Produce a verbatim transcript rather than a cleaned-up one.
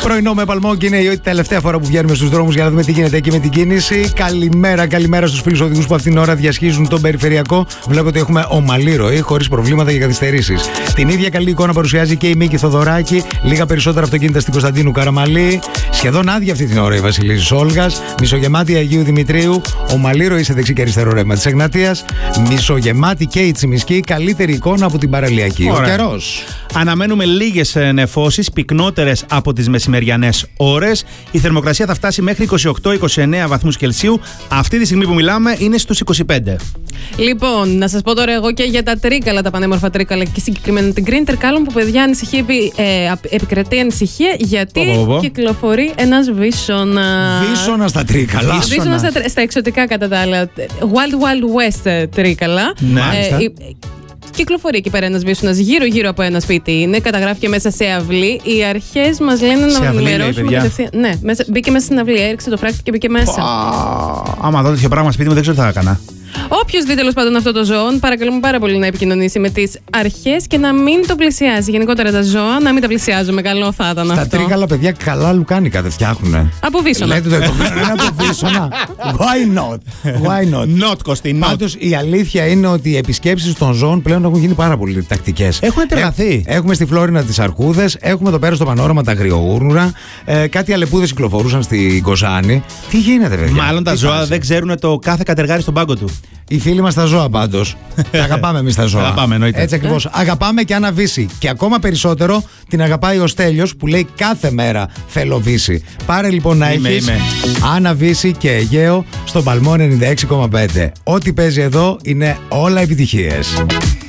Πρωινό με παλμό και είναι η τελευταία φορά που βγαίνουμε στους δρόμους για να δούμε τι γίνεται εκεί με την κίνηση. Καλημέρα, καλημέρα στους φίλους οδηγούς που αυτήν την ώρα διασχίζουν τον περιφερειακό. Βλέπω ότι έχουμε ομαλή ροή, χωρίς προβλήματα και καθυστερήσεις. Την ίδια καλή εικόνα παρουσιάζει και η Μίκη Θοδωράκη. Λίγα περισσότερα αυτοκίνητα στην Κωνσταντίνου Καραμαλή. Σχεδόν άδεια αυτή την ώρα η Βασιλίσσης Όλγας. Μισογεμάτη Αγίου Δημητρίου. Ομαλή ροή σε δεξί και αριστερό ρεύμα της Εγνατίας. Μισογεμάτη και η Τσιμισκή. Καλύτερη εικόνα από την παραλιακή. Ο καιρός. Αναμένουμε λίγες νεφώσεις, πυκνότερες από τις μεσημεριανές ώρες. Η θερμοκρασία θα φτάσει μέχρι είκοσι οκτώ με είκοσι εννέα βαθμούς Κελσίου. Αυτή τη στιγμή που μιλάμε είναι στους είκοσι πέντε. Λοιπόν, να σας πω τώρα εγώ και για τα τρίκαλα, τα πανέμορφα τρίκαλα και συγκεκριμένα την Green Tricalum που παιδιά ανησυχεί, επι, ε, επικρατεί ανησυχία γιατί oh, oh. κυκλοφορεί ένας βίσονα. Βίσονα στα τρίκαλα. Βίσονα στα, στα εξωτικά κατά τα άλλα. Wild Wild West τρίκαλα. Μάλιστα. Ε, Κυκλοφορεί εκεί πέρα ένας βίσονας γύρω-γύρω από ένα σπίτι. Είναι, καταγράφηκε μέσα σε αυλή. Οι αρχές μας λένε σε να αυλή, ενημερώσουμε κατευθείαν. Ναι, μέσα, μπήκε μέσα στην αυλή, έριξε το φράκτη και μπήκε μέσα. Oh, άμα δω τέτοιο πράγμα σπίτι μου, δεν ξέρω τι θα έκανα. Όποιος δει τέλος πάντων αυτό το ζώο, παρακαλούμε πάρα πολύ να επικοινωνήσει με τις αρχές και να μην το πλησιάζει. Γενικότερα τα ζώα, να μην τα πλησιάζουμε. Καλό θα ήταν Στα αυτό. Στα τρίκαλα, παιδιά, καλά λουκάνικα δεν φτιάχνουνε. Από βίσονα. Λέτε το είναι από βίσονα. Why not? Why not? Not, Κωστή, not. Πάντως η αλήθεια είναι ότι οι επισκέψεις των ζώων πλέον έχουν γίνει πάρα πολύ τακτικές. Έχουν τρελαθεί. Ε, έχουμε στη Φλόρινα τις αρκούδες, έχουμε εδώ πέρα στο πανόραμα τα αγριογούρνουρα. Ε, κάτι αλεπούδες κυκλοφορούσαν στη Κοζάνη. Τι γίνεται, παιδιά? Μάλλον τα ζώα φάση? δεν ξέρουν το κάθε κατεργάρι στον πάγκο του. Οι φίλοι μας τα ζώα πάντως. Τα αγαπάμε εμείς τα ζώα. Αγαπάμε, εννοείται. Έτσι ακριβώς. Αγαπάμε και Άννα Βύση. Και ακόμα περισσότερο την αγαπάει ο Στέλιος που λέει κάθε μέρα θέλω Βύση. Πάρε λοιπόν να είμαι, έχεις είμαι. Άννα Βύση και Αιγαίο στον Παλμό ενενήντα έξι κόμμα πέντε. Ό,τι παίζει εδώ είναι όλα επιτυχίες.